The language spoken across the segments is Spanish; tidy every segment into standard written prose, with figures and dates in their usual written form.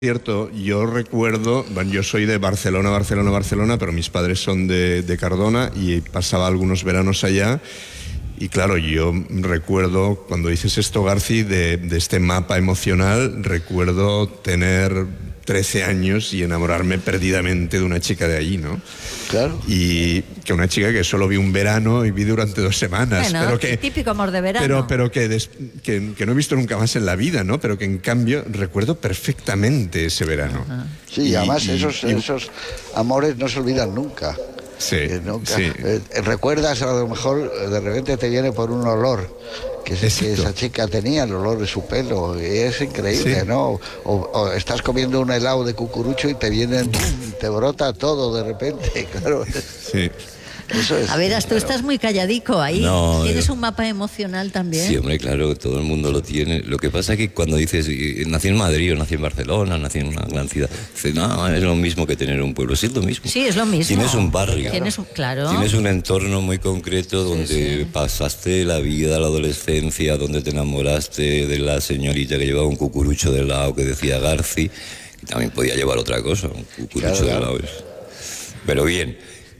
Cierto, yo recuerdo, bueno, yo soy de Barcelona, pero mis padres son de Cardona y pasaba algunos veranos allá. Y claro, yo recuerdo, cuando dices esto, Garci, de este mapa emocional, recuerdo tener 13 años y enamorarme perdidamente de una chica de allí, ¿no? Claro. Y que una chica que solo vi un verano y vi durante 2 semanas. Bueno, pero que, típico amor de verano. Pero que no he visto nunca más en la vida, ¿no? Pero que en cambio recuerdo perfectamente ese verano. Ajá. Sí, y además esos amores no se olvidan nunca. Sí, Nunca. sí. Recuerdas, a lo mejor de repente te viene por un olor que esa chica tenía, el olor de su pelo, y es increíble, Sí. ¿no? O estás comiendo un helado de cucurucho y te te brota todo de repente, claro. Sí. Eso es. A ver, tú estás muy calladico ahí. No, ¿Tienes yo- un mapa emocional también? Sí, hombre, claro, todo el mundo lo tiene. Lo que pasa es que cuando dices, nací en Madrid o nací en Barcelona, nací en una gran ciudad, dices, no, es lo mismo que tener un pueblo. Sí, es lo mismo. Sí, es lo mismo. Tienes un barrio. Claro. Tienes un entorno muy concreto donde pasaste la vida, la adolescencia, donde te enamoraste de la señorita que llevaba un cucurucho de helado que decía Garci, y también podía llevar otra cosa, un cucurucho de helado. Pero bien.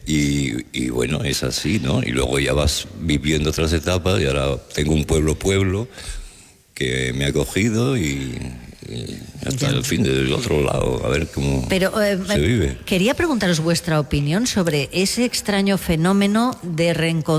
Y bueno, es así, ¿no? Y luego ya vas viviendo otras etapas y ahora tengo un pueblo que me ha acogido y hasta el fin del otro lado, a ver cómo se vive. Quería preguntaros vuestra opinión sobre ese extraño fenómeno de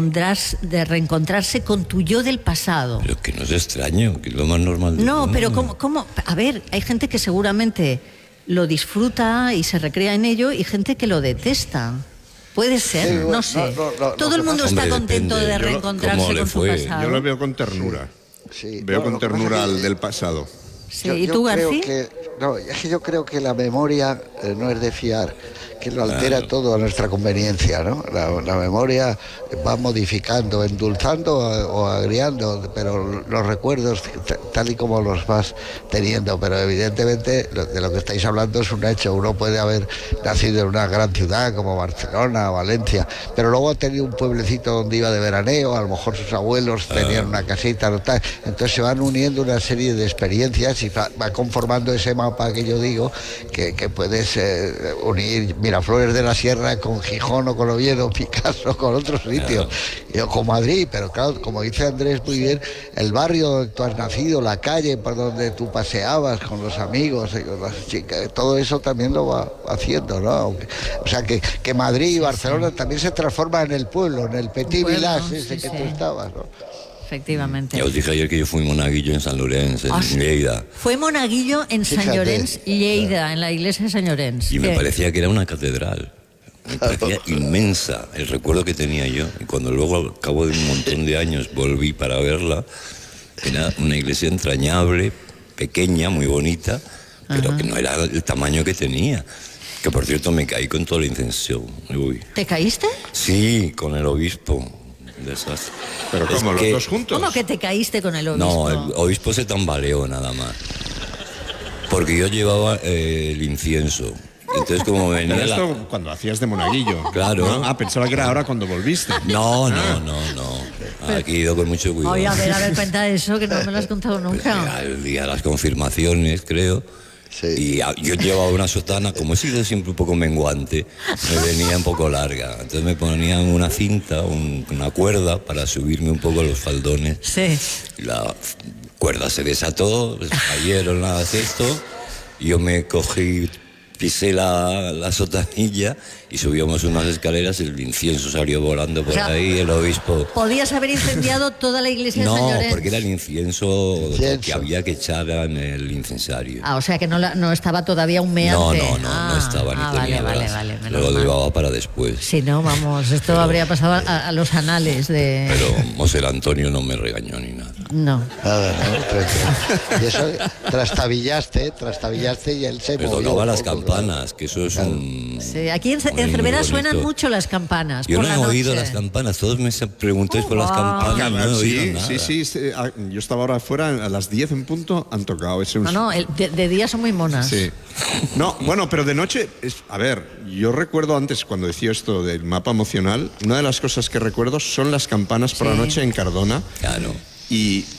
reencontrarse con tu yo del pasado. Pero que no es extraño, que es lo más normal del No, mundo. pero ¿cómo? A ver, hay gente que seguramente lo disfruta y se recrea en ello y gente que lo detesta. Puede ser, Sí, no sé. Todo el mundo está Hombre, contento depende. de Yo reencontrarse ¿cómo le con su fue? pasado. Yo lo veo con ternura. Sí, Veo con lo que pasa ternura es que- al del pasado. Sí, Yo- ¿y yo tú, creo Garci? es que yo creo que la memoria no es de fiar, que lo altera Claro. todo a nuestra conveniencia, ¿no? La memoria va modificando, endulzando o agriando, pero los recuerdos tal y como los vas teniendo, pero evidentemente de lo que estáis hablando es un hecho. Uno puede haber nacido en una gran ciudad como Barcelona o Valencia, pero luego ha tenido un pueblecito donde iba de veraneo, a lo mejor sus abuelos tenían una casita, ¿no? Tal. Entonces se van uniendo una serie de experiencias y va conformando ese mapa que yo digo, que puedes unir Miraflores de la Sierra con Gijón o con Oviedo, Picasso con otros sitios, o con Madrid, pero claro, como dice Andrés muy bien, el barrio donde tú has nacido, la calle por donde tú paseabas con los amigos y con las chicas, todo eso también lo va haciendo, ¿no? O sea que Madrid y Barcelona también se transforma en el pueblo, en el petit Pueblo, village ese sí, que sí. tú estabas, ¿no? Efectivamente. Ya os dije ayer que yo fui monaguillo en San Lorenzo, en Sí. Lleida. Fue monaguillo en San Fíjate. Llorenç, Lleida, en la iglesia de San Llorenç. Y me ¿Qué? parecía que era una catedral. Me parecía inmensa el recuerdo que tenía yo. Y cuando luego, al cabo de un montón de años, volví para verla, era una iglesia entrañable, pequeña, muy bonita, pero que no era el tamaño que tenía. Que, por cierto, me caí con todo el incenso. Uy. ¿Te caíste? Sí, con el obispo. Desastre. Pero Es ¿cómo? que- ¿Los dos juntos? ¿Cómo que te caíste con el obispo? No, el obispo se tambaleó nada más. Porque yo llevaba el incienso. Entonces, como Pero venía la... esto cuando hacías de monaguillo. Claro. ¿No? Ah, pensaba que era ahora cuando volviste. No. Aquí he ido con mucho cuidado. Oye, a ver, cuenta eso, que no me lo has contado Pues nunca. era el día de las confirmaciones, creo. Sí. Y yo llevaba una sotana, como he sido siempre un poco menguante, me venía un poco larga. Entonces me ponían una cinta, una cuerda para subirme un poco los faldones. Sí. Y la cuerda se desató, cayeron las esto, y yo me cogí, pisé la sotanilla y subíamos unas escaleras, el incienso salió volando por O sea, ahí, el obispo... Podías haber incendiado toda la iglesia de San No, Llorenç. porque era el incienso Incienso. que había que echar en el incensario. Ah, o sea que no estaba todavía humeante. No estaba ni tenía vale, brasa. vale, menos Lo mal. llevaba para después. Si no, vamos, esto habría pasado a los anales de... Pero Moser Antonio no me regañó ni nada. No. Nada, ¿no? Pero- y eso trastabillaste y él se Pero movió tocaba un las poco, campanas, que eso es un... Sí, aquí en muy Cervera bonito. suenan mucho las campanas. Yo por no he la oído noche. las campanas, todos me preguntáis por las campanas, no he oído nada. Sí. Yo estaba ahora afuera, a las 10 en punto han tocado. No, de día son muy monas. Sí. No, bueno, pero de noche, a ver, yo recuerdo antes cuando decía esto del mapa emocional, una de las cosas que recuerdo son las campanas por la Sí. noche en Cardona. Claro. Y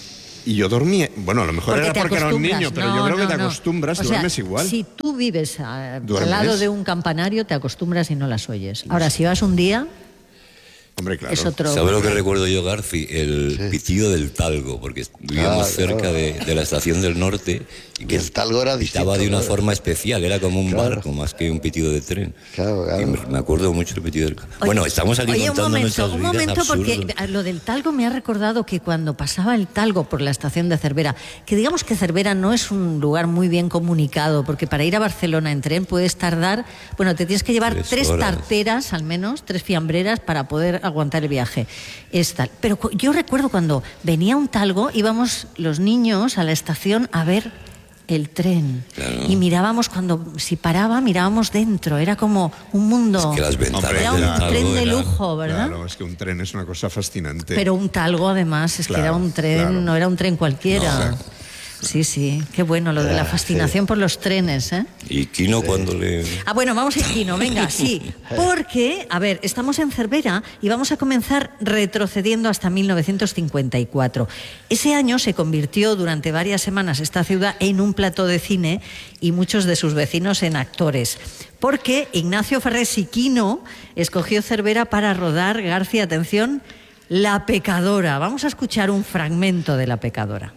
y yo dormía. Bueno, a lo mejor era porque era un niño, pero yo creo que te acostumbras, o sea, duermes igual. Si tú vives al lado de un campanario, te acostumbras y no las oyes. Ahora, si vas un día... Hombre, claro. Es otro... ¿Sabes lo que recuerdo yo, Garci? El pitido del talgo, porque vivíamos cerca de la estación del norte y que el talgo era distinto. Estaba de una forma especial, era como un barco más que un pitido de tren. Claro. Y me acuerdo mucho del pitido del talgo. Bueno, estamos aquí contando nuestras vidas. Un momento, absurdas. Porque lo del talgo me ha recordado que cuando pasaba el talgo por la estación de Cervera, que digamos que Cervera no es un lugar muy bien comunicado, porque para ir a Barcelona en tren puedes tardar, bueno, te tienes que llevar 3 tarteras al menos, 3 fiambreras para poder aguantar el viaje. Pero yo recuerdo cuando venía un talgo, íbamos los niños a la estación a ver el tren. Claro. Y mirábamos si paraba, mirábamos dentro. Era como un mundo. Es que las ventanas era un tren de lujo, ¿verdad? Claro, es que un tren es una cosa fascinante. Pero un talgo, además, que era un tren, no era un tren cualquiera. No. Sí, qué bueno, lo de la fascinación por los trenes, ¿eh? ¿Y Quino cuando le...? Bueno, vamos a Quino, venga, sí. Porque, a ver, estamos en Cervera y vamos a comenzar retrocediendo hasta 1954. Ese año se convirtió durante varias semanas esta ciudad en un plató de cine y muchos de sus vecinos en actores. Porque Ignacio Farrés y Quino escogió Cervera para rodar, García, atención, La Pecadora. Vamos a escuchar un fragmento de La Pecadora.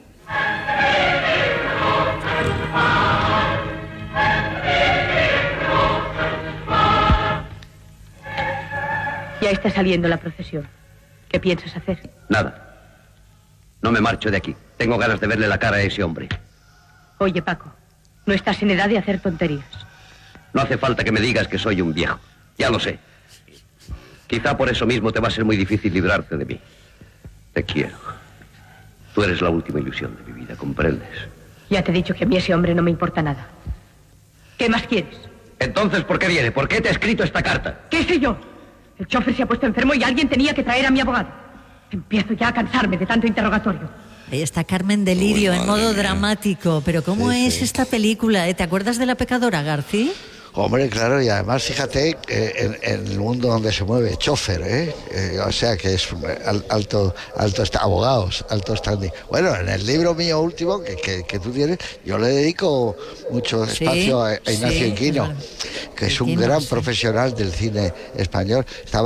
Ya está saliendo la procesión. ¿Qué piensas hacer? Nada. No me marcho de aquí. Tengo ganas de verle la cara a ese hombre. Oye, Paco, no estás en edad de hacer tonterías. No hace falta que me digas que soy un viejo. Ya lo sé. Quizá por eso mismo te va a ser muy difícil librarte de mí. Te quiero. Tú eres la última ilusión de mi vida, ¿comprendes? Ya te he dicho que a mí ese hombre no me importa nada. ¿Qué más quieres? Entonces, ¿por qué viene? ¿Por qué te ha escrito esta carta? ¿Qué sé yo? El chofer se ha puesto enfermo y alguien tenía que traer a mi abogado. Empiezo ya a cansarme de tanto interrogatorio. Ahí está Carmen Delirio en modo dramático. Pero ¿cómo es esta película? ¿Te acuerdas de La Pecadora, García? Hombre, claro, y además fíjate en el mundo donde se mueve, chofer, o sea que es alto abogados, alto standing. Bueno, en el libro mío último que tú tienes, yo le dedico mucho espacio a Ignacio Quino, que es un gran profesional del cine español.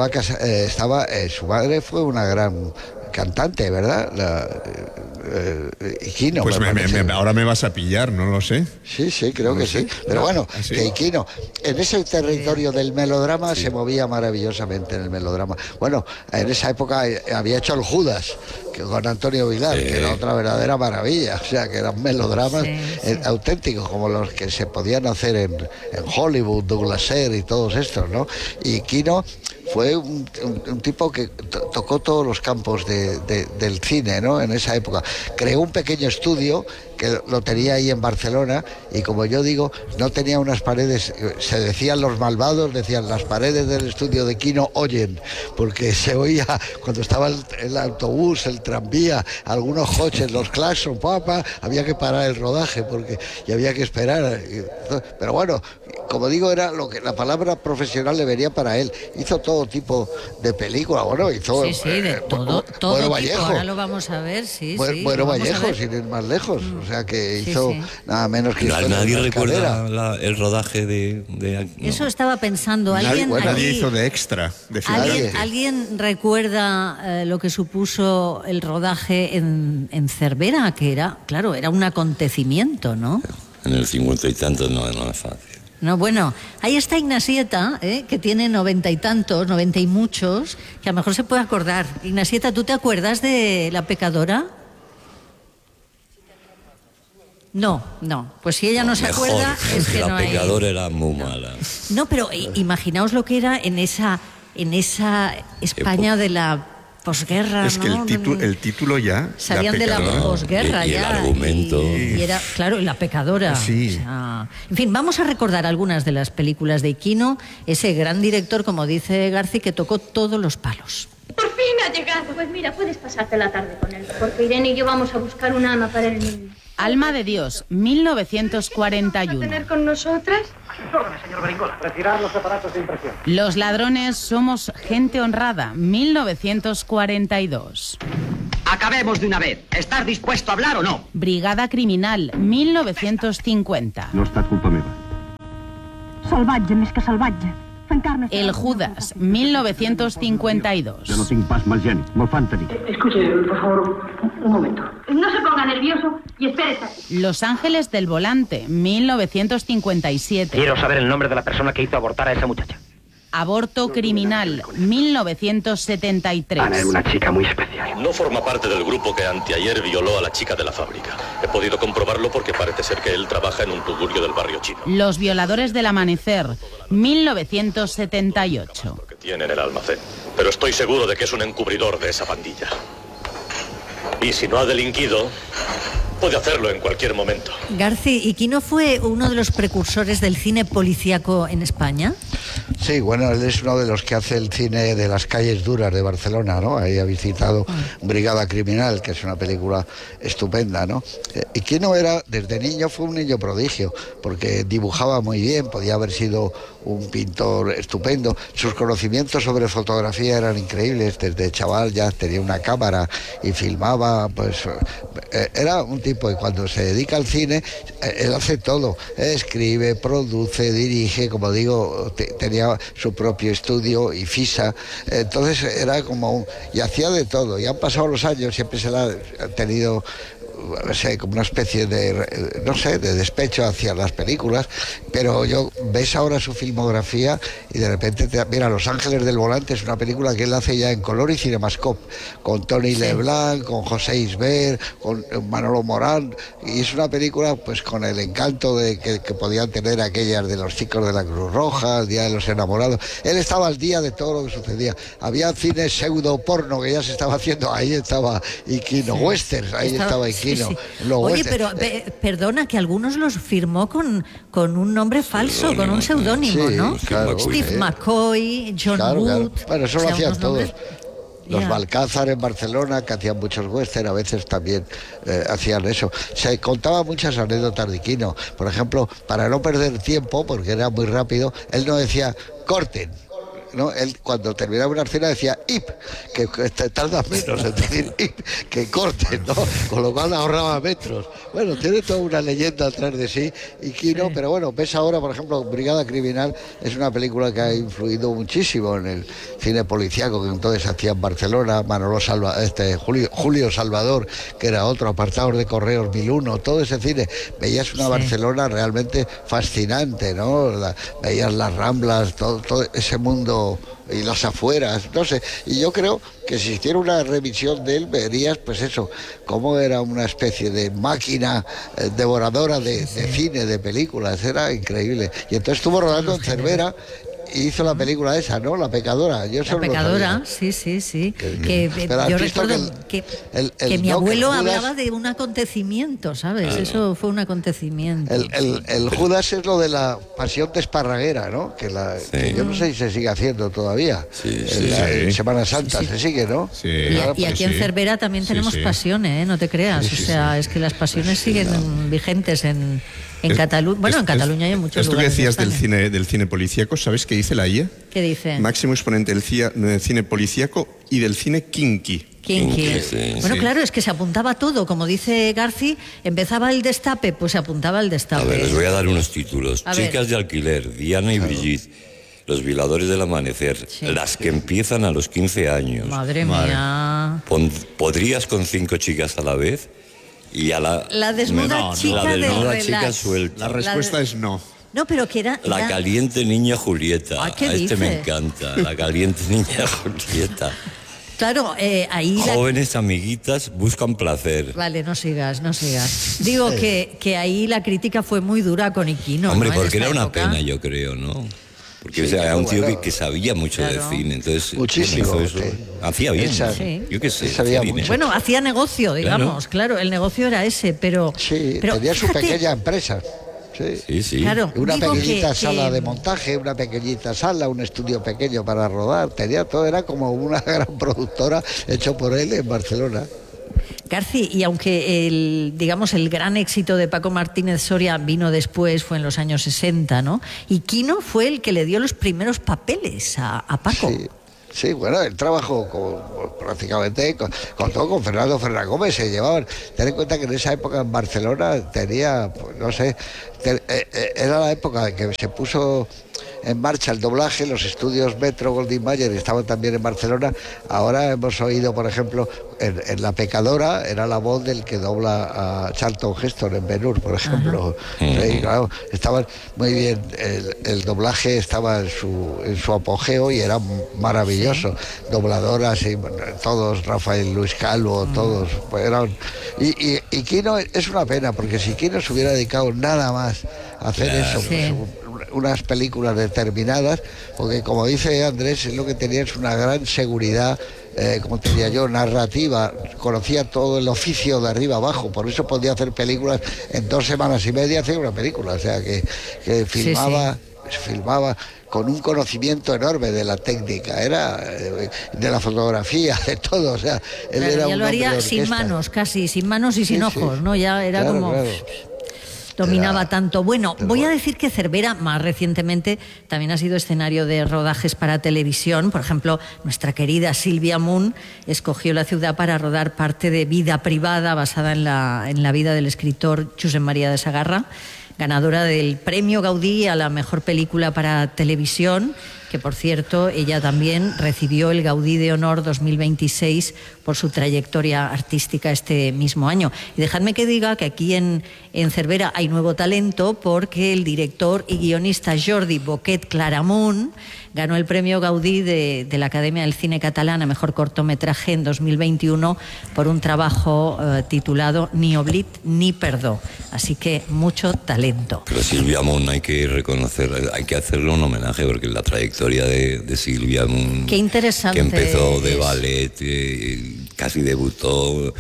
Su madre fue una gran cantante, ¿verdad? Quino. Pues ahora me vas a pillar, no lo sé. Sí, creo que sí. Pero bueno, que Quino, en ese territorio del melodrama se movía maravillosamente en el melodrama. Bueno, en esa época había hecho el Judas, con Antonio Vilar, que era otra verdadera maravilla. O sea, que eran melodramas auténticos, como los que se podían hacer en Hollywood, Douglas Sirk y todos estos, ¿no? Y Quino fue un tipo que tocó todos los campos del cine, ¿no? En esa época. Creó un pequeño estudio que lo tenía ahí en Barcelona y, como yo digo, no tenía unas paredes, se decían los malvados, decían las paredes del estudio de Quino oyen, porque se oía cuando estaba el autobús, el tranvía, algunos coches, los claxon, había que parar el rodaje y había que esperar. Pero bueno, como digo, era lo que la palabra profesional le venía para él. Hizo todo tipo de películas, bueno, hizo... Sí, de todo Bueno, tipo, Vallejo. ahora lo vamos a ver, Bueno, Vallejo, sin ir más lejos, o sea que hizo nada menos que... Nadie recuerda el rodaje de no. Eso estaba pensando. Nadie hizo de extra. ¿Alguien recuerda lo que supuso el rodaje en Cervera? Que era un acontecimiento, ¿no? En el 50 y tantos no es fácil. No, bueno, ahí está Ignasieta, que tiene 90 y tantos, 90 y muchos, que a lo mejor se puede acordar. Ignasieta, ¿tú te acuerdas de La Pecadora? No, pues si ella no se acuerda, es que La Pecadora era muy mala. No, pero imaginaos lo que era en esa España de la posguerra, es que el título ya salían de la posguerra y ya el argumento y era La Pecadora. Sí. O sea, en fin, vamos a recordar algunas de las películas de Quino, ese gran director, como dice García, que tocó todos los palos. Por fin ha llegado. Pues mira, puedes pasarte la tarde con él, porque Irene y yo vamos a buscar un alma para el niño. Alma de Dios, 1941. ¿Va a tener con nosotras? Órdenes, señor Beringola. Retirar los aparatos de impresión. Los ladrones somos gente honrada, 1942. Acabemos de una vez. ¿Estás dispuesto a hablar o no? Brigada Criminal, 1950. No ha estat culpa meva. Salvatge més que salvatge. El Judas, 1952. Jo no tinc pas mal geni, me'l fan tenir. Escuche, por favor, un momento. No se ponga nervioso y espere. Los Ángeles del Volante, 1957. Quiero saber el nombre de la persona que hizo abortar a esa muchacha. Aborto Criminal, 1973. Ana era una chica muy especial. No forma parte del grupo que anteayer violó a la chica de la fábrica. He podido comprobarlo porque parece ser que él trabaja en un tugurio del barrio chino. Los Violadores del Amanecer, 1978. Que tiene en el almacén. Pero estoy seguro de que es un encubridor de esa pandilla. Y si no ha delinquido, puede hacerlo en cualquier momento. Garci, ¿y Quino fue uno de los precursores del cine policíaco en España? Sí, bueno, él es uno de los que hace el cine de las calles duras de Barcelona, ¿no? Ahí ha visitado Brigada Criminal, que es una película estupenda, ¿no? Y Quino era, desde niño, fue un niño prodigio, porque dibujaba muy bien, podía haber sido un pintor estupendo. Sus conocimientos sobre fotografía eran increíbles, desde chaval ya tenía una cámara y filmaba, pues era un tipo, y cuando se dedica al cine, él hace todo, escribe, produce, dirige, como digo, tenía su propio estudio y FISA, entonces era como, y hacía de todo, y han pasado los años, siempre se la ha tenido, no sé, como una especie de, no sé, de despecho hacia las películas, pero ves ahora su filmografía y de repente, mira, Los Ángeles del Volante es una película que él hace ya en color y Cinemascope, con Tony Leblanc, con José Isbert, con Manolo Morán, y es una película pues con el encanto de que podían tener aquellas de los chicos de la Cruz Roja, el Día de los Enamorados. Él estaba al día de todo lo que sucedía. Había cine pseudo porno que ya se estaba haciendo, ahí estaba Quino, westerns, ahí estaba Quino. Sí. Oye, pero perdona, que algunos los firmó con un nombre falso, con un seudónimo, sí, ¿no? Claro, Steve McCoy, John Wood. Claro. Bueno, eso lo hacían todos. Nombres... Los Balcázar en Barcelona, que hacían muchos western, a veces también hacían eso. Se contaba muchas anécdotas de Quino. Por ejemplo, para no perder tiempo, porque era muy rápido, él no decía corten, ¿no? Él cuando terminaba una escena decía ip, que tarda menos en decir ip, que corten, ¿no? Con lo cual ahorraba metros. Bueno, tiene toda una leyenda atrás de sí y Quino, sí. Pero bueno, ves ahora, por ejemplo, Brigada Criminal es una película que ha influido muchísimo en el cine policíaco que entonces hacía en Barcelona, Julio Salvador, que era otro, Apartados de Correos 1001, todo ese cine. Veías una Barcelona realmente fascinante, ¿no? Veías las Ramblas, todo ese mundo y las afueras, no sé, y yo creo que si hiciera una revisión de él verías pues eso, cómo era una especie de máquina devoradora de cine, de películas, era increíble, y entonces estuvo rodando en Cervera y hizo la película esa, ¿no? La Pecadora. Yo la Pecadora, sí. Yo recuerdo que mi abuelo hablaba de un acontecimiento, ¿sabes? Claro. Eso fue un acontecimiento. El Judas es lo de la Pasión de Esparraguera, ¿no? Que yo no sé si se sigue haciendo todavía. En Semana Santa se sigue, ¿no? Sí. Y aquí en Cervera también tenemos pasiones, ¿eh? No te creas. O sea, es que las pasiones siguen vigentes en Cataluña. Bueno, en Cataluña hay muchos esto lugares. Esto que decías del cine policíaco, ¿sabes qué dice la IA? ¿Qué dice? Máximo exponente del cine policíaco y del cine kinky. Bueno, claro, es que se apuntaba todo. Como dice Garci, empezaba el destape, pues se apuntaba el destape. A ver, os voy a dar unos títulos. Chicas de alquiler, Diana y Brigitte. Los Violadores del Amanecer, las que empiezan a los 15 años. Madre mía. ¿Podrías con 5 chicas a la vez? Y a la desnuda chica del relax. Chica suelta. La respuesta es no. No, pero que era... La caliente niña Julieta. ¿Qué dice? Me encanta. La caliente niña Julieta. Claro, ahí... Jóvenes amiguitas buscan placer. Vale, no sigas. Digo que ahí la crítica fue muy dura con Quino. Hombre, ¿no? porque era una pena, yo creo, ¿no? Porque era un tío que sabía mucho de cine, entonces muchísimo, hacía bien, yo qué sé, sabía mucho. Bueno, hacía negocio, digamos, claro, el negocio era ese, pero tenía su pequeña empresa. Sí. Claro, una pequeñita sala de montaje, una pequeñita sala, un estudio pequeño para rodar, tenía todo, era como una gran productora hecho por él en Barcelona. Garci, y aunque el gran éxito de Paco Martínez Soria vino después, fue en los años 60, ¿no? Y Quino fue el que le dio los primeros papeles a Paco. Sí, bueno, él trabajó prácticamente con todo, con Fernando Fernán-Gómez, se llevaban. Ten en cuenta que en esa época en Barcelona tenía, pues, no sé, era la época en que se puso en marcha el doblaje, los estudios Metro Goldwyn Mayer estaban también en Barcelona. Ahora hemos oído, por ejemplo, en La Pecadora era la voz del que dobla a Charlton Heston en Ben-Hur, por ejemplo. Sí, claro, estaban muy bien, el doblaje estaba en su apogeo y era maravilloso. Dobladoras y todos, Rafael Luis Calvo, todos, pues eran. Y Quino es una pena, porque si Quino se hubiera dedicado nada más a hacer eso, pues, unas películas determinadas, porque como dice Andrés, es lo que tenía es una gran seguridad, como te diría yo, narrativa, conocía todo el oficio de arriba abajo, por eso podía hacer películas en 2 semanas y media, hacía una película, o sea que filmaba con un conocimiento enorme de la técnica, era de la fotografía, de todo, o sea, él era ya un lo haría hombre de sin orquesta. manos, casi, sin manos y sin ojos, ¿no? Ya era Claro, como... claro. Dominaba tanto. Bueno, voy a decir que Cervera, más recientemente, también ha sido escenario de rodajes para televisión. Por ejemplo, nuestra querida Silvia Moon escogió la ciudad para rodar parte de Vida Privada, basada en la vida del escritor Josep María de Sagarra, ganadora del Premio Gaudí a la mejor película para televisión, que por cierto ella también recibió el Gaudí de Honor 2026 por su trayectoria artística este mismo año. Y dejadme que diga que aquí en Cervera hay nuevo talento, porque el director y guionista Jordi Boquet Claramunt ganó el Premio Gaudí de la Academia del Cine Catalán a mejor cortometraje en 2021 por un trabajo titulado Ni oblit ni perdó. Así que mucho talento. Pero Silvia Moon hay que reconocer, hay que hacerle un homenaje, porque la trayectoria de Silvia Moon, qué interesante, que empezó de ballet, casi debutó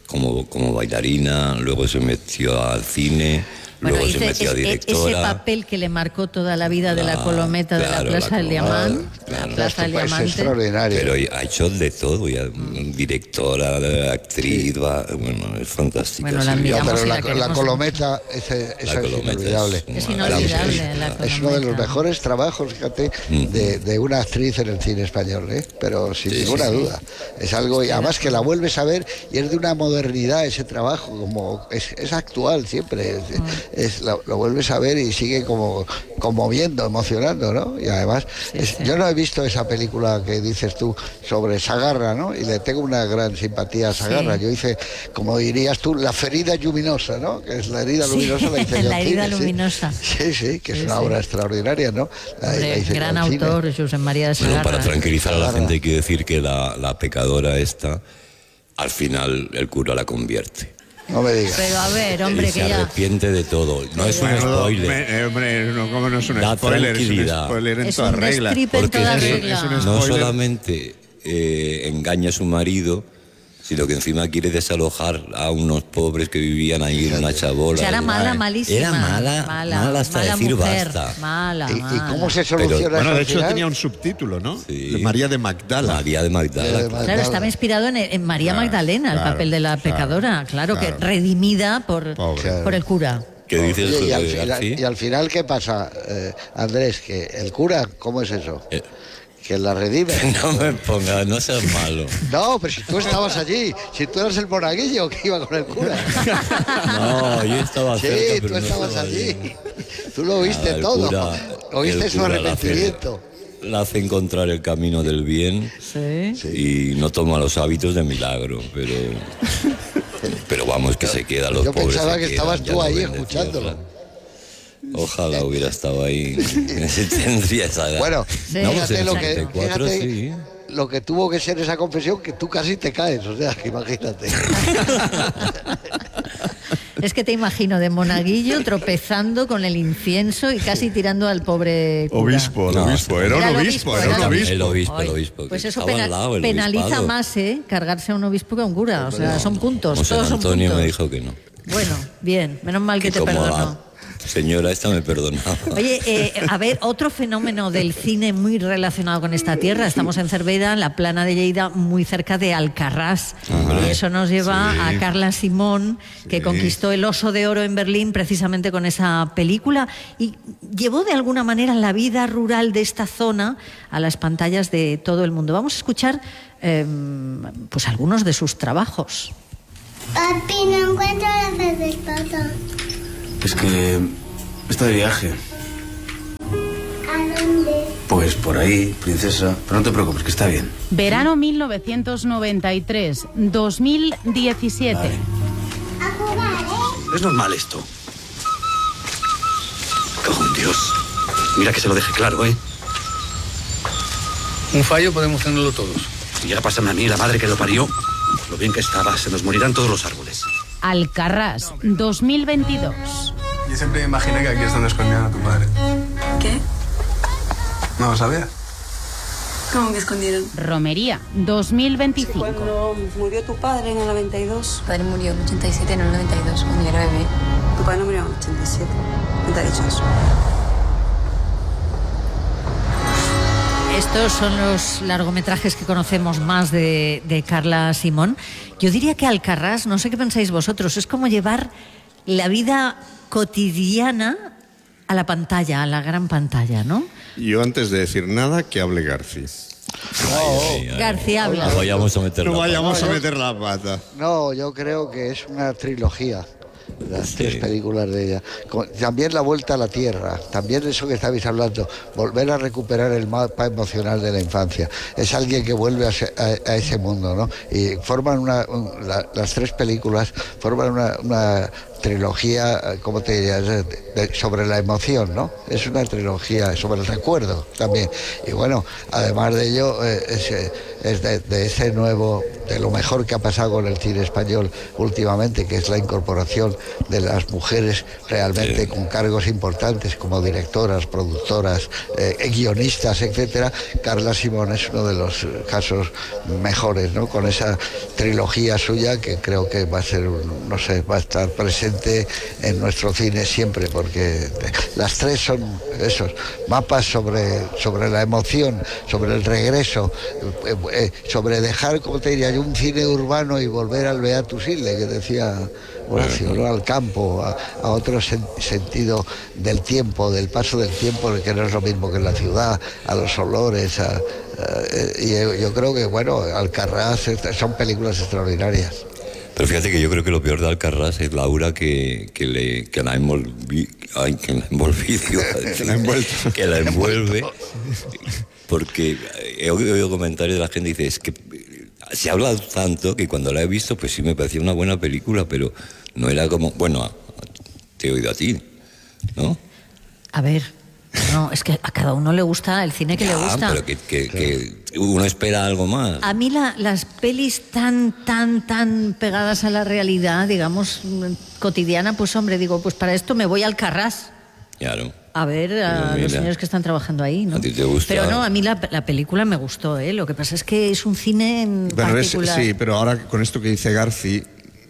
como bailarina, luego se metió al cine. Bueno, luego se metió a directora. Ese papel que le marcó toda la vida de la Colometa, de la Plaza del Diamante, la Plaza del Diamante. Es extraordinario. Pero ha hecho de todo, ya, directora, actriz, bueno, es fantástica. Bueno, la admiramos. Pero la Colometa, es inolvidable. Es inolvidable. Es uno de los mejores trabajos, fíjate, de una actriz en el cine español, pero sin ninguna duda. Es algo, y además que la vuelves a ver y es de una modernidad ese trabajo, como es actual siempre. Lo vuelves a ver y sigue como conmoviendo, emocionando, ¿no? Y además, yo no he visto esa película que dices tú sobre Sagarra, ¿no? Y le tengo una gran simpatía a Sagarra. Yo hice, como dirías tú, La ferida luminosa, ¿no? Que es la herida luminosa, la hice yo. La herida luminosa. Sí, que es una obra extraordinaria, ¿no? Gran autor, Josep María de Sagarra. Bueno, para tranquilizar a la gente hay que decir que la pecadora esta, al final el cura la convierte. No me digas. Pero a ver, hombre, se arrepiente de todo. No es un spoiler. Hombre, ¿cómo no es un da spoiler? Tranquilidad. Es un spoiler en es toda un regla. Porque es no solamente engaña a su marido, sino que encima quiere desalojar a unos pobres que vivían ahí en una chabola. O sea, era mala, malísima. Era mala hasta decir mujer, basta. Mala. ¿Y cómo se soluciona? Bueno, de al hecho final? tenía un subtítulo, ¿no? Sí. María de Magdala. María de Magdala. Claro, estaba inspirado en María Magdalena, el papel de la pecadora. Claro, que redimida por el cura. ¿Qué dices tú? Y al final, ¿qué pasa, Andrés? Que el cura, ¿cómo es eso? Que la redime. No me pongas, no seas malo. No, pero si tú estabas allí, si tú eras el monaguillo que iba con el cura. No, yo estaba cerca, sí, pero tú no estabas estaba allí. Tú lo viste todo. Lo viste su arrepentimiento. La hace encontrar el camino del bien y no toma los hábitos de milagro, pero vamos, que se queda los pobres. Yo pensaba que estabas tú ahí escuchándolo. Ojalá hubiera estado ahí. Tendría esa edad. Bueno, no, fíjate, fíjate lo que tuvo que ser esa confesión, que tú casi te caes, o sea, que imagínate. Es que te imagino de monaguillo tropezando con el incienso y casi tirando al pobre cura. Obispo. Era un obispo. Pues eso penaliza más, cargarse a un obispo que a un cura. O sea, son puntos. José todos Antonio son puntos. me dijo que no. Bueno, bien, menos mal que te perdonó. Señora, esta me perdonaba. Oye, a ver, otro fenómeno del cine muy relacionado con esta tierra. Estamos en Cervera, en la Plana de Lleida, muy cerca de Alcarràs. Y eso nos lleva a Carla Simón, que conquistó el Oso de Oro en Berlín precisamente con esa película y llevó de alguna manera la vida rural de esta zona a las pantallas de todo el mundo. Vamos a escuchar pues algunos de sus trabajos. Papi, no encuentro la cerveza. Es que está de viaje. ¿A dónde? Pues por ahí, princesa. Pero no te preocupes, que está bien. Verano 1993, 2017. Vale. A jugar, ¿eh? Es normal esto. Cago en Dios. Mira que se lo deje claro, ¿eh? Un fallo podemos tenerlo todos. Y ya pásame a mí, la madre que lo parió. Lo bien que estaba, se nos morirán todos los árboles. Alcarràs, 2022. Yo siempre me imaginé que aquí es donde escondían a tu padre. ¿Qué? ¿No lo sabías? ¿Cómo que escondieron? Romería, 2025. Cuando murió tu padre en el 92. Tu padre murió en el 87, en el 92, cuando yo era bebé. Tu padre no murió en el 87. ¿Quién te ha dicho eso? Estos son los largometrajes que conocemos más de Carla Simón. Yo diría que Alcarràs, no sé qué pensáis vosotros, es como llevar la vida cotidiana a la pantalla, a la gran pantalla, ¿no? Yo antes de decir nada, que hable Garci. García habla. No vayamos a meter la pata. No, yo creo que es una trilogía. Las tres películas de ella. También La Vuelta a la Tierra, también eso que estabais hablando, volver a recuperar el mapa emocional de la infancia. Es alguien que vuelve a ese mundo, ¿no? Y forman las tres películas forman una trilogía, ¿cómo te dirías? Sobre la emoción, ¿no? Es una trilogía sobre el recuerdo también. Y bueno, además de ello, es de ese nuevo, de lo mejor que ha pasado con el cine español últimamente, que es la incorporación de las mujeres realmente con cargos importantes como directoras, productoras, guionistas, etcétera. Carla Simón es uno de los casos mejores, ¿no? Con esa trilogía suya que creo que va a ser, no sé, va a estar presente en nuestro cine siempre, porque las tres son esos mapas sobre la emoción, sobre el regreso, sobre dejar, como te diría yo, un cine urbano y volver al Beatus Ille, que decía Horacio, ¿no? Al campo, a otro sentido del tiempo, del paso del tiempo, que no es lo mismo que en la ciudad, a los olores, y yo creo que, bueno, Alcarràs son películas extraordinarias. Pero fíjate que yo creo que lo peor de Alcarràs es la aura que la envuelve, porque he oído comentarios de la gente que dice, es que se habla tanto que cuando la he visto, pues sí me parecía una buena película, pero no era como, bueno, te he oído a ti, ¿no? A ver, no, es que a cada uno le gusta el cine que le gusta. Pero que uno espera algo más. A mí las pelis tan pegadas a la realidad, digamos, cotidiana, pues hombre, digo, pues para esto me voy a Alcarràs. Claro. A ver a los señores que están trabajando ahí, ¿no? ¿A ti te gusta? Pero no, a mí la película me gustó, ¿eh? Lo que pasa es que es un cine en particular. Sí, pero ahora con esto que dice Garci,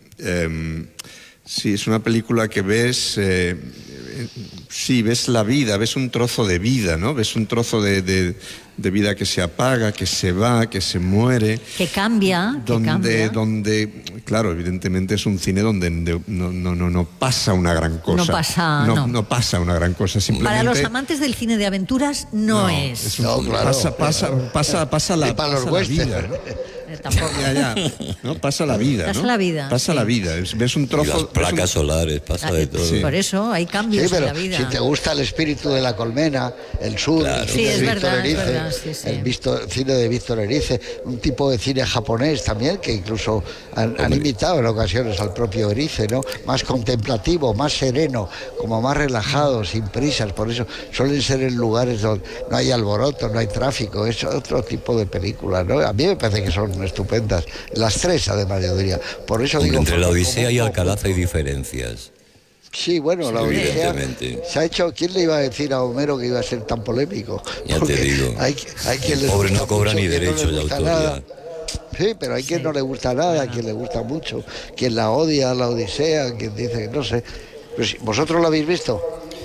sí, es una película que ves... sí, ves la vida, ves un trozo de vida, ¿no? Ves un trozo de vida que se apaga, que se va, que se muere. Que cambia. Donde, claro, evidentemente es un cine donde no pasa una gran cosa. No pasa una gran cosa, simplemente... Para los amantes del cine de aventuras no es. Claro. Pasa la vida, ¿no? Tampoco. Ya. ¿No? Pasa la vida, ¿no? Pasa la vida. Ves un trozo... Y las placas solares, pasa de todo. Sí. Por eso hay cambios en la vida. Si te gusta el espíritu de la colmena, el sur, claro. el cine de Víctor Erice, el cine de Víctor Erice, un tipo de cine japonés también, que incluso han imitado en ocasiones al propio Erice, ¿no? Más contemplativo, más sereno, como más relajado, sin prisas. Por eso suelen ser en lugares donde no hay alboroto, no hay tráfico. Es otro tipo de película, ¿no? A mí me parece que son estupendas. Las tres, además, yo diría. Por eso digo... Entre la Odisea y Alcalá hay diferencias. Sí, bueno, la Odisea se ha hecho... ¿Quién le iba a decir a Homero que iba a ser tan polémico? Ya te digo. Hay quien el pobre no cobra ni derechos de autoría. Sí, pero hay quien no le gusta nada, quien le gusta mucho, quien la odia, la Odisea, quien dice que no sé. Pues, ¿vosotros lo habéis visto?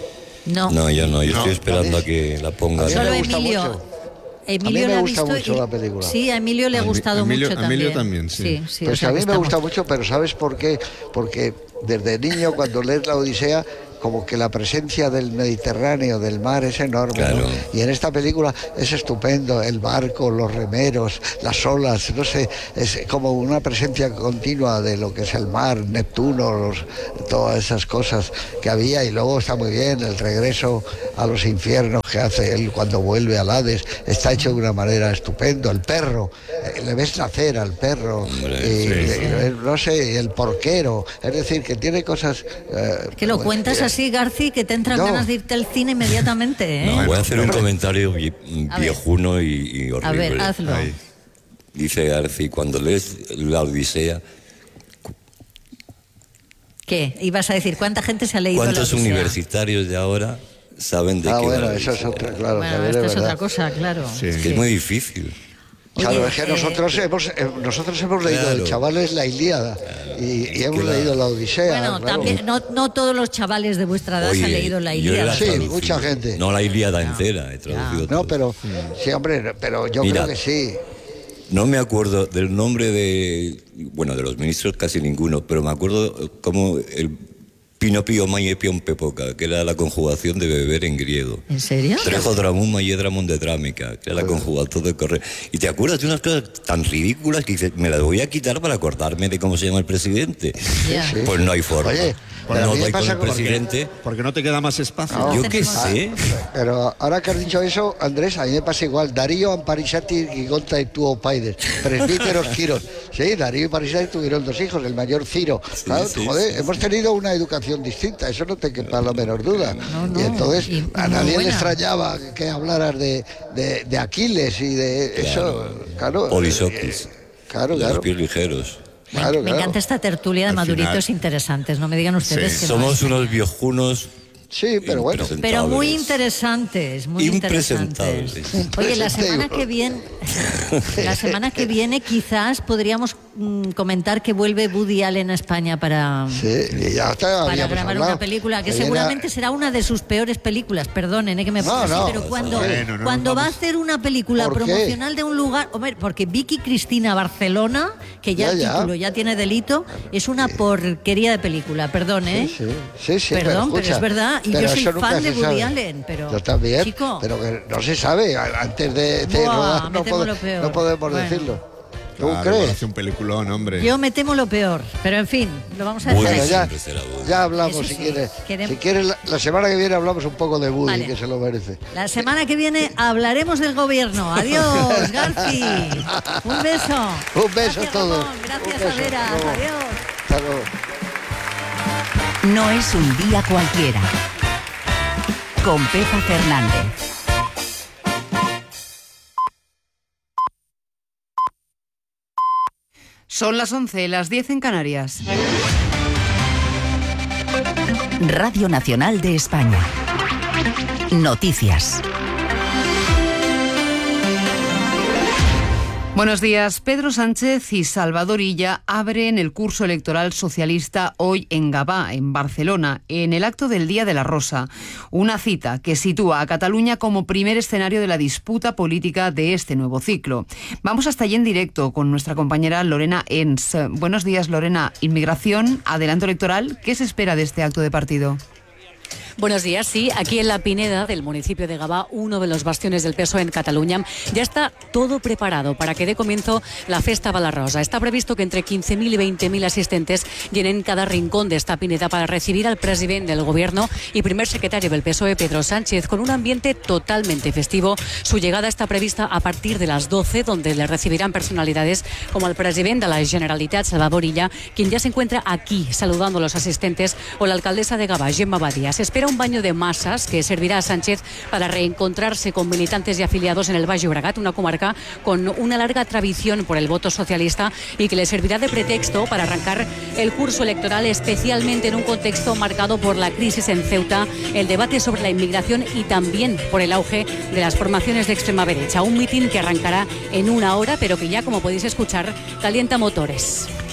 No, yo no. Yo estoy esperando a que la pongan. Solo Emilio. Emilio me la ha gusta visto mucho la película. Sí, a Emilio le ha gustado mucho también. Emilio también, sí. Pues a mí me gusta mucho, pero ¿sabes por qué? Porque desde niño, cuando lees la Odisea, como que la presencia del Mediterráneo, del mar, es enorme, claro. ¿no? Y en esta película es estupendo, el barco, los remeros, las olas, no sé, es como una presencia continua de lo que es el mar, Neptuno, todas esas cosas que había, y luego está muy bien el regreso a los infiernos que hace él cuando vuelve al Hades, está hecho de una manera estupenda. El perro, le ves nacer al perro, no sé, el porquero, es decir, que tiene cosas... que lo cuentas así, Garci, que te entran ganas de irte al cine inmediatamente, ¿eh? No, voy a hacer un comentario viejuno y horrible. A ver, hazlo. Ahí. Dice Garci, cuando lees la Odisea... ¿Qué? Ibas a decir, ¿cuánta gente se ha leído la Odisea? ¿Cuántos universitarios de ahora saben de qué bueno, va? eso es otra, claro. Bueno, esto es otra cosa, claro. Sí. Es que es muy difícil. Claro, Oye, es que nosotros hemos leído de chavales la Ilíada y hemos leído la Odisea. Bueno, claro. también, no todos los chavales de vuestra edad se han leído la Ilíada. Sí, mucha gente. No la Ilíada entera, he traducido todo. No, pero sí, hombre, pero yo creo que sí. No me acuerdo del nombre de los ministros casi ninguno, pero me acuerdo como el Pinopio Maiepion Pepoca, que era la conjugación de beber en griego. ¿En serio? Trejo dramum maiedramon de drámica, que era la conjugación de correr. Y te acuerdas de unas cosas tan ridículas que dices, me las voy a quitar para acordarme de cómo se llama el presidente. Yeah. Pues no hay forma. Oye, no doy con el presidente. Porque no te queda más espacio. No, yo qué sé. Pero ahora que has dicho eso, Andrés, a mí me pasa igual. Darío, Amparisati y Gonta y Tuo Paides, presbíteros Quiros. Sí, Darío y Amparisati tuvieron 2 hijos, el mayor Ciro. Claro, hemos tenido una educación distinta, eso no te quepa la menor duda. No, y entonces a nadie le buena. extrañaba que hablaras de Aquiles y de eso. Claro. Polisoquis. Claro. Los pies ligeros. Me encanta esta tertulia de maduritos interesantes, no me digan ustedes que somos unos viejunos. Sí, pero bueno. Pero muy interesantes, muy interesantes. Oye, la semana que viene quizás podríamos comentar que vuelve Woody Allen a España para grabar una película que seguramente será una de sus peores películas, perdonen que me ponga así, pero cuando va a hacer una película promocional de un lugar, hombre, porque Vicky Cristina Barcelona, que ya el título ya tiene delito, es una porquería de película, perdón, Sí, perdón, pero es verdad. Y yo soy fan de Woody Allen, pero... Yo también, chico, pero que no se sabe. Antes de rodar no podemos decirlo. ¿Tú crees? Hace un peliculón, hombre. Yo me temo lo peor, pero en fin, lo vamos a dejar. Ya hablamos, si quieres. Si quieres, la semana que viene hablamos un poco de Woody, que se lo merece. La semana que viene hablaremos del gobierno. Adiós, Garci. Un beso. Un beso a todos. Gracias, Avera. Adiós. Hasta luego. No es un día cualquiera. Con Pepa Fernández. Son las 11, las 10 en Canarias. Radio Nacional de España. Noticias. Buenos días. Pedro Sánchez y Salvador Illa abren el curso electoral socialista hoy en Gavà, en Barcelona, en el acto del Día de la Rosa. Una cita que sitúa a Cataluña como primer escenario de la disputa política de este nuevo ciclo. Vamos hasta allí en directo con nuestra compañera Lorena Ens. Buenos días, Lorena. Inmigración, adelanto electoral. ¿Qué se espera de este acto de partido? Buenos días, sí, aquí en La Pineda, del municipio de Gavà, uno de los bastiones del PSOE en Cataluña, ya está todo preparado para que dé comienzo la Festa Bala-Rosa. Está previsto que entre 15.000 y 20.000 asistentes llenen cada rincón de esta Pineda para recibir al presidente del gobierno y primer secretario del PSOE, Pedro Sánchez, con un ambiente totalmente festivo. Su llegada está prevista a partir de las 12, donde le recibirán personalidades como el presidente de la Generalitat, Salvador Illa, quien ya se encuentra aquí saludando a los asistentes, o la alcaldesa de Gavà, Gemma Badia. Se espera un baño de masas que servirá a Sánchez para reencontrarse con militantes y afiliados en el Baix Llobregat, una comarca con una larga tradición por el voto socialista y que le servirá de pretexto para arrancar el curso electoral, especialmente en un contexto marcado por la crisis en Ceuta, el debate sobre la inmigración y también por el auge de las formaciones de extrema derecha. Un mitin que arrancará en 1 hora, pero que ya, como podéis escuchar, calienta motores.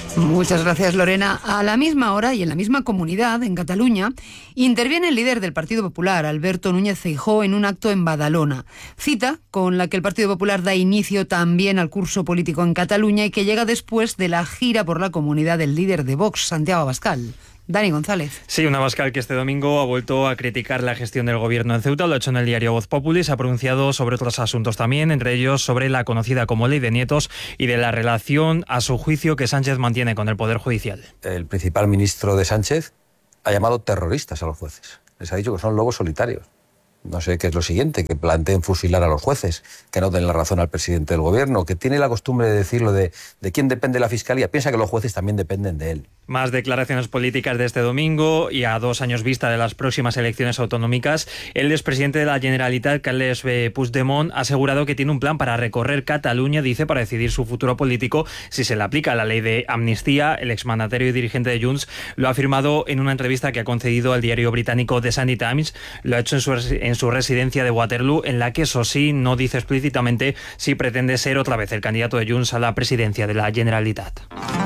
Muchas gracias, Lorena. A la misma hora y en la misma comunidad, en Cataluña, interviene el líder del Partido Popular, Alberto Núñez Feijóo, en un acto en Badalona. Cita con la que el Partido Popular da inicio también al curso político en Cataluña y que llega después de la gira por la comunidad del líder de Vox, Santiago Abascal. Dani González. Sí, un Abascal que este domingo ha vuelto a criticar la gestión del gobierno en Ceuta. Lo ha hecho en el diario Voz Populi. Se ha pronunciado sobre otros asuntos también, entre ellos sobre la conocida como Ley de Nietos y de la relación, a su juicio, que Sánchez mantiene con el Poder Judicial. El principal ministro de Sánchez ha llamado terroristas a los jueces. Les ha dicho que son lobos solitarios. No sé qué es lo siguiente, que planteen fusilar a los jueces, que no den la razón al presidente del gobierno, que tiene la costumbre de decirlo de quién depende la fiscalía. Piensa que los jueces también dependen de él. Más declaraciones políticas de este domingo y a 2 años vista de las próximas elecciones autonómicas. El expresidente de la Generalitat, Carles Puigdemont, ha asegurado que tiene un plan para recorrer Cataluña, dice, para decidir su futuro político si se le aplica la ley de amnistía. El exmandatario y dirigente de Junts lo ha afirmado en una entrevista que ha concedido al diario británico The Sunday Times. Lo ha hecho en su residencia de Waterloo, en la que, eso sí, no dice explícitamente si pretende ser otra vez el candidato de Junts a la presidencia de la Generalitat.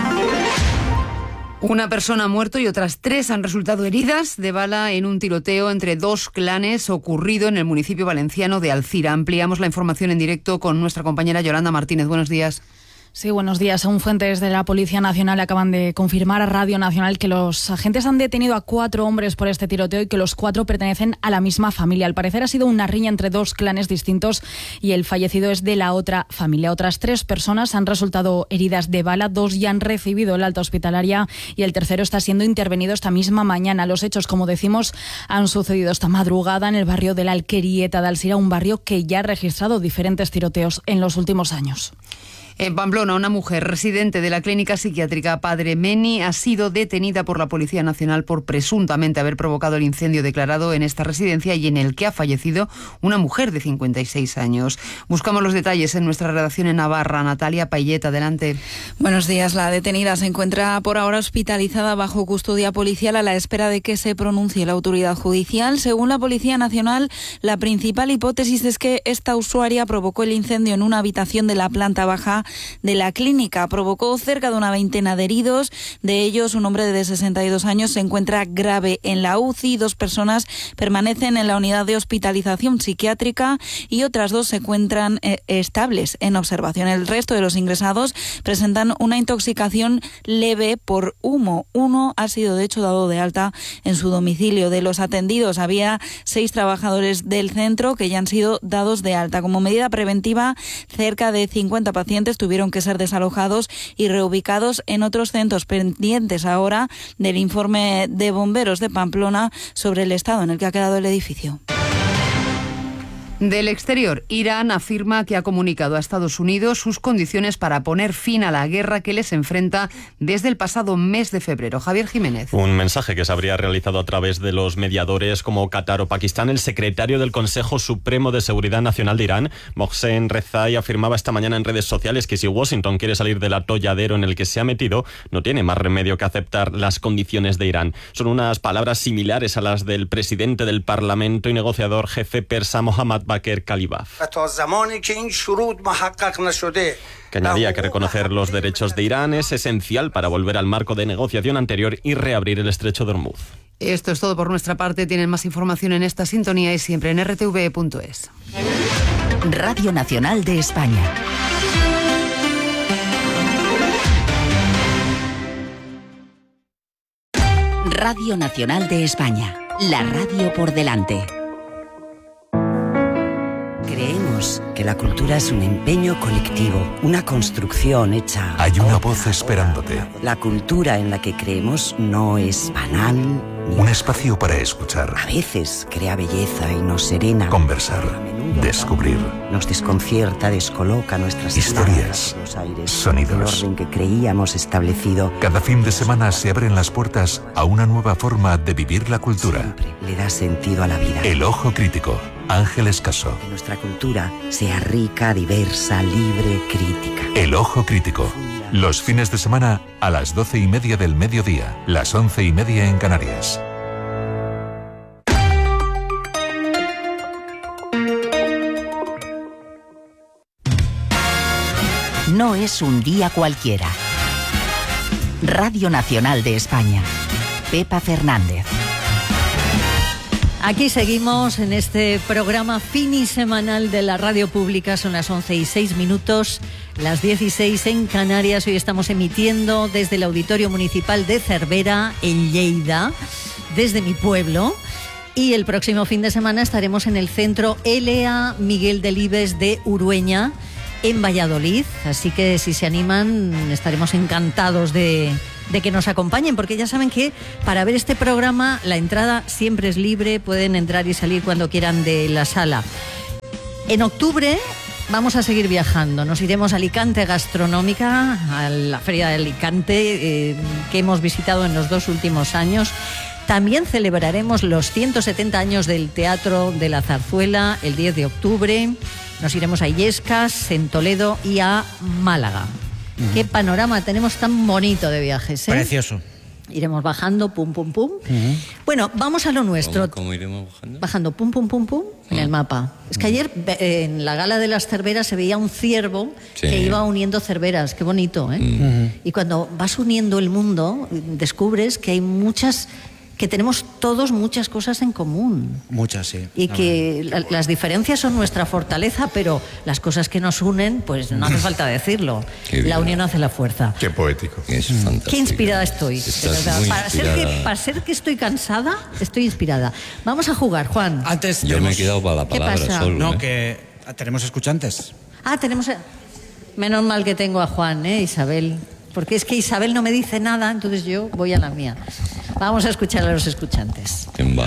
Una persona ha muerto y otras 3 han resultado heridas de bala en un tiroteo entre 2 clanes ocurrido en el municipio valenciano de Alcira. Ampliamos la información en directo con nuestra compañera Yolanda Martínez. Buenos días. Sí, buenos días. Según fuentes de la Policía Nacional, acaban de confirmar a Radio Nacional que los agentes han detenido a 4 hombres por este tiroteo y que los 4 pertenecen a la misma familia. Al parecer ha sido una riña entre 2 clanes distintos y el fallecido es de la otra familia. Otras 3 personas han resultado heridas de bala, 2 ya han recibido el alta hospitalaria y el tercero está siendo intervenido esta misma mañana. Los hechos, como decimos, han sucedido esta madrugada en el barrio de la Alquerieta de Alcira, un barrio que ya ha registrado diferentes tiroteos en los últimos años. En Pamplona, una mujer residente de la clínica psiquiátrica Padre Meni ha sido detenida por la Policía Nacional por presuntamente haber provocado el incendio declarado en esta residencia y en el que ha fallecido una mujer de 56 años. Buscamos los detalles en nuestra redacción en Navarra. Natalia Payet, adelante. Buenos días. La detenida se encuentra por ahora hospitalizada bajo custodia policial a la espera de que se pronuncie la autoridad judicial. Según la Policía Nacional, la principal hipótesis es que esta usuaria provocó el incendio en una habitación de la planta baja de la clínica. Provocó cerca de una veintena de heridos. De ellos, un hombre de 62 años se encuentra grave en la UCI. 2 personas permanecen en la unidad de hospitalización psiquiátrica y otras 2 se encuentran estables en observación. El resto de los ingresados presentan una intoxicación leve por humo. Uno ha sido, de hecho, dado de alta en su domicilio. De los atendidos, había 6 trabajadores del centro que ya han sido dados de alta. Como medida preventiva, cerca de 50 pacientes tuvieron que ser desalojados y reubicados en otros centros, pendientes ahora del informe de bomberos de Pamplona sobre el estado en el que ha quedado el edificio. Del exterior, Irán afirma que ha comunicado a Estados Unidos sus condiciones para poner fin a la guerra que les enfrenta desde el pasado mes de febrero. Javier Jiménez. Un mensaje que se habría realizado a través de los mediadores como Qatar o Pakistán. El secretario del Consejo Supremo de Seguridad Nacional de Irán, Mohsen Rezai, afirmaba esta mañana en redes sociales que si Washington quiere salir del atolladero en el que se ha metido, no tiene más remedio que aceptar las condiciones de Irán. Son unas palabras similares a las del presidente del Parlamento y negociador jefe persa Mohammad Bakr Kalibaf, que añadía que reconocer los derechos de Irán es esencial para volver al marco de negociación anterior y reabrir el estrecho de Hormuz. Esto es todo por nuestra parte. Tienen más información en esta sintonía y siempre en rtv.es. Radio Nacional de España. Radio Nacional de España. La radio por delante. Creemos que la cultura es un empeño colectivo, una construcción hecha... Hay una voz esperándote. La cultura en la que creemos no es banal. Un espacio para escuchar. A veces crea belleza y nos serena. Conversar, descubrir. Nos desconcierta, descoloca nuestras historias, aires, sonidos. El orden que creíamos establecido. Cada fin de semana se abren las puertas a una nueva forma de vivir la cultura. Siempre le da sentido a la vida. El Ojo Crítico. Ángeles Caso. Que nuestra cultura sea rica, diversa, libre, crítica. El Ojo Crítico. Los fines de semana a las 12:30 del mediodía, las 11:30 en Canarias. No es un día cualquiera. Radio Nacional de España. Pepa Fernández. Aquí seguimos en este programa finisemanal de la radio pública. Son las 11:06, las 16 en Canarias. Hoy estamos emitiendo desde el Auditorio Municipal de Cervera, en Lleida, desde mi pueblo. Y el próximo fin de semana estaremos en el Centro Elea Miguel Delibes de Urueña, en Valladolid. Así que si se animan, estaremos encantados de que nos acompañen, porque ya saben que para ver este programa la entrada siempre es libre, pueden entrar y salir cuando quieran de la sala. En octubre vamos a seguir viajando, nos iremos a Alicante Gastronómica, a la Feria de Alicante, que hemos visitado en los 2 últimos años. También celebraremos los 170 años del Teatro de la Zarzuela el 10 de octubre. Nos iremos a Illescas, en Toledo y a Málaga. Qué panorama tenemos tan bonito de viajes, ¿eh? Precioso. Iremos bajando, pum, pum, pum. Bueno, vamos a lo nuestro. ¿Cómo iremos bajando? Bajando, pum, pum, pum, pum, en el mapa. Es que ayer en la gala de las cerveras se veía un ciervo que iba uniendo cerveras. Qué bonito, ¿eh? Y cuando vas uniendo el mundo, descubres que hay que tenemos todos muchas cosas en común. Muchas, sí. Y que las diferencias son nuestra fortaleza, pero las cosas que nos unen, pues no hace falta decirlo. La unión hace la fuerza. Qué poético. Es fantástico. Qué inspirada estoy. Muy Para ser que estoy cansada, estoy inspirada. Vamos a jugar, Juan. Antes yo me he quedado para la palabra pasa? solo. No, que tenemos escuchantes. Tenemos... Menos mal que tengo a Juan, Isabel. Porque es que Isabel no me dice nada, entonces yo voy a la mía. Vamos a escuchar a los escuchantes.